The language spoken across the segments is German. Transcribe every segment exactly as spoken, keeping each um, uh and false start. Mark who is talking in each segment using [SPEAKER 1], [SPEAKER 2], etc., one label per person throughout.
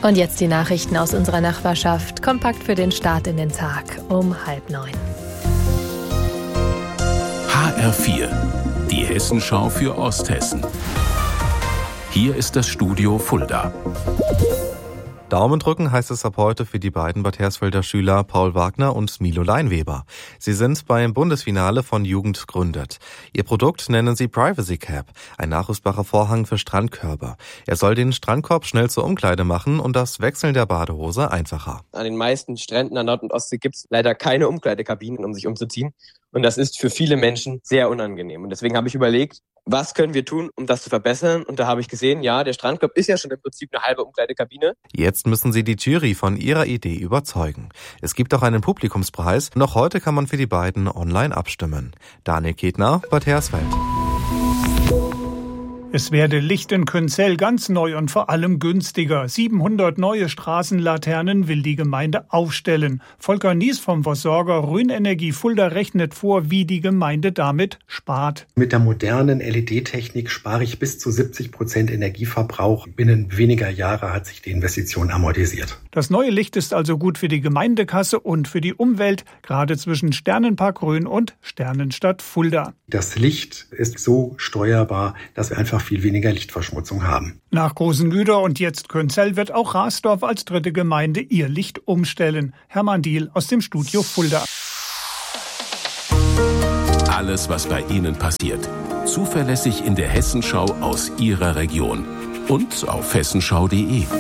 [SPEAKER 1] Und jetzt die Nachrichten aus unserer Nachbarschaft, kompakt für den Start in den Tag um halb neun.
[SPEAKER 2] H R vier, die Hessenschau für Osthessen. Hier ist das Studio Fulda.
[SPEAKER 3] Daumen drücken heißt es ab heute für die beiden Bad Hersfelder Schüler Paul Wagner und Milo Leinweber. Sie sind beim Bundesfinale von Jugend gründet. Ihr Produkt nennen sie Privacy Cap, ein nachrüstbarer Vorhang für Strandkörbe. Er soll den Strandkorb schnell zur Umkleide machen und das Wechseln der Badehose einfacher.
[SPEAKER 4] An den meisten Stränden an Nord- und Ostsee gibt es leider keine Umkleidekabinen, um sich umzuziehen. Und das ist für viele Menschen sehr unangenehm. Und deswegen habe ich überlegt, was können wir tun, um das zu verbessern? Und da habe ich gesehen, ja, der Strandkorb ist ja schon im Prinzip eine halbe Umkleidekabine.
[SPEAKER 3] Jetzt müssen sie die Jury von ihrer Idee überzeugen. Es gibt auch einen Publikumspreis. Noch heute kann man für die beiden online abstimmen. Daniel Ketner, Bad Hersfeld.
[SPEAKER 5] Es werde Licht in Künzell ganz neu und vor allem günstiger. siebenhundert neue Straßenlaternen will die Gemeinde aufstellen. Volker Nies vom Versorger Rhön-Energie Fulda rechnet vor, wie die Gemeinde damit spart.
[SPEAKER 6] Mit der modernen L E D-Technik spare ich bis zu siebzig Prozent Energieverbrauch. Binnen weniger Jahre hat sich die Investition amortisiert.
[SPEAKER 5] Das neue Licht ist also gut für die Gemeindekasse und für die Umwelt, gerade zwischen Sternenpark Rhön und Sternenstadt Fulda.
[SPEAKER 6] Das Licht ist so steuerbar, dass wir einfach viel weniger Lichtverschmutzung haben.
[SPEAKER 5] Nach Großenlüder und jetzt Künzell wird auch Rasdorf als dritte Gemeinde ihr Licht umstellen. Hermann Diehl aus dem Studio Fulda.
[SPEAKER 2] Alles, was bei Ihnen passiert, zuverlässig in der Hessenschau aus Ihrer Region und auf hessenschau punkt de.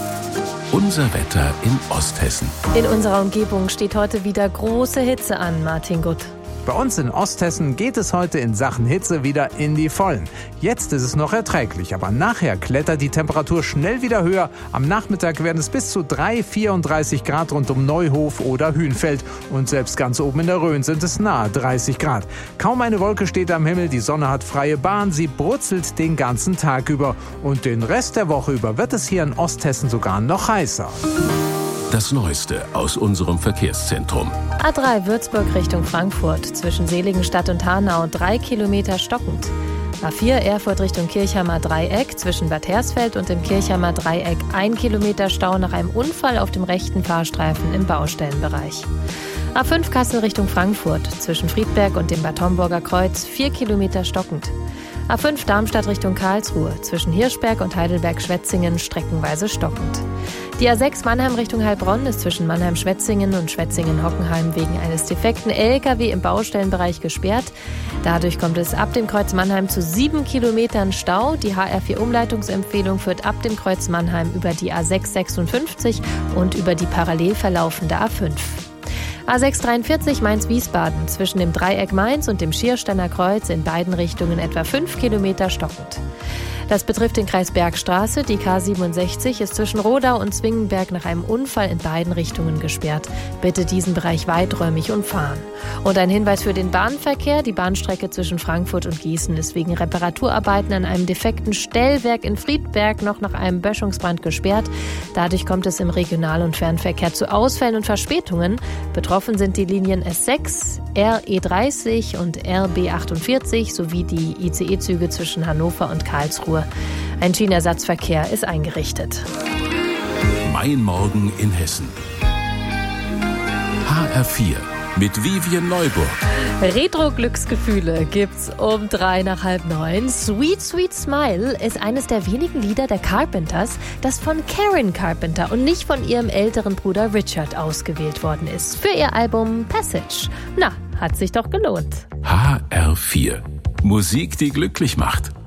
[SPEAKER 2] Unser Wetter in Osthessen.
[SPEAKER 1] In unserer Umgebung steht heute wieder große Hitze an, Martin Gutt.
[SPEAKER 7] Bei uns in Osthessen geht es heute in Sachen Hitze wieder in die Vollen. Jetzt ist es noch erträglich, aber nachher klettert die Temperatur schnell wieder höher. Am Nachmittag werden es bis zu drei, vierunddreißig Grad rund um Neuhof oder Hünfeld. Und selbst ganz oben in der Rhön sind es nahe dreißig Grad. Kaum eine Wolke steht am Himmel, die Sonne hat freie Bahn, sie brutzelt den ganzen Tag über. Und den Rest der Woche über wird es hier in Osthessen sogar noch heißer.
[SPEAKER 2] Das Neueste aus unserem Verkehrszentrum.
[SPEAKER 1] A drei Würzburg Richtung Frankfurt, zwischen Seligenstadt und Hanau, drei Kilometer stockend. A vier Erfurt Richtung Kirchheimer Dreieck, zwischen Bad Hersfeld und dem Kirchheimer Dreieck, ein Kilometer Stau nach einem Unfall auf dem rechten Fahrstreifen im Baustellenbereich. A fünf Kassel Richtung Frankfurt, zwischen Friedberg und dem Bad Homburger Kreuz, vier Kilometer stockend. A fünf Darmstadt Richtung Karlsruhe, zwischen Hirschberg und Heidelberg-Schwetzingen streckenweise stockend. Die A sechs Mannheim Richtung Heilbronn ist zwischen Mannheim-Schwetzingen und Schwetzingen-Hockenheim wegen eines defekten L K W im Baustellenbereich gesperrt. Dadurch kommt es ab dem Kreuz Mannheim zu sieben Kilometern Stau. Die H R vier Umleitungsempfehlung führt ab dem Kreuz Mannheim über die A sechs sechsundfünfzig und über die parallel verlaufende A fünf. A sechs dreiundvierzig Mainz-Wiesbaden, zwischen dem Dreieck Mainz und dem Schiersteiner Kreuz in beiden Richtungen etwa fünf Kilometer stockend. Das betrifft den Kreis Bergstraße. Die K siebenundsechzig ist zwischen Rodau und Zwingenberg nach einem Unfall in beiden Richtungen gesperrt. Bitte diesen Bereich weiträumig umfahren. Und ein Hinweis für den Bahnverkehr. Die Bahnstrecke zwischen Frankfurt und Gießen ist wegen Reparaturarbeiten an einem defekten Stellwerk in Friedberg noch nach einem Böschungsbrand gesperrt. Dadurch kommt es im Regional- und Fernverkehr zu Ausfällen und Verspätungen. Betroffen sind die Linien S sechs, R E dreißig und R B achtundvierzig sowie die I C E-Züge zwischen Hannover und Karlsruhe. Ein Schienenersatzverkehr ist eingerichtet.
[SPEAKER 2] Mein Morgen in Hessen. H R vier mit Vivian Neuburg.
[SPEAKER 1] Retro-Glücksgefühle gibt's um drei nach halb neun. Sweet Sweet Smile ist eines der wenigen Lieder der Carpenters, das von Karen Carpenter und nicht von ihrem älteren Bruder Richard ausgewählt worden ist. Für ihr Album Passage. Na, hat sich doch gelohnt.
[SPEAKER 2] H R vier. Musik, die glücklich macht.